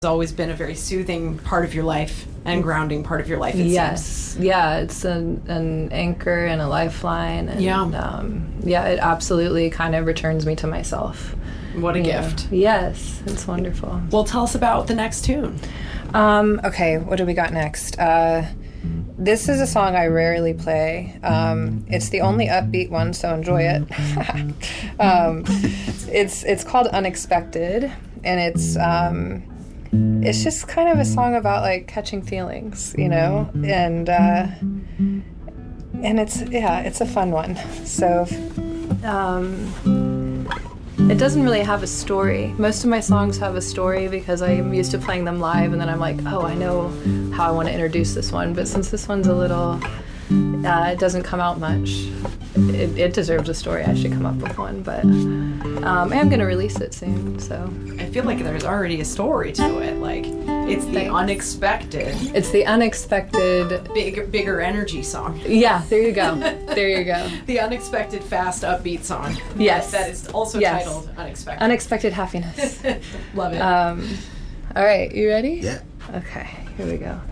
always been a very soothing part of your life and grounding part of your life, it seems. Yeah, it's an anchor and a lifeline. And, it absolutely kind of returns me to myself. What a gift. Yes, it's wonderful. Well, tell us about the next tune. Okay, what do we got next? This is a song I rarely play. It's the only upbeat one, so enjoy it. It's called Unexpected, and it's just kind of a song about like catching feelings, and it's a fun one. So it doesn't really have a story. Most of my songs have a story because I'm used to playing them live, and then I'm like, oh, I know how I want to introduce this one. But since this one's a little, it doesn't come out much. It deserves a story. I should come up with one, but I'm going to release it soon, so. I feel like there's already a story to it. Like, it's the unexpected. It's the unexpected. Bigger energy song. Yeah, there you go. There you go. The unexpected, fast, upbeat song. Yes. That is also titled Unexpected. Unexpected happiness. Love it. All right, you ready? Yeah. Okay, here we go.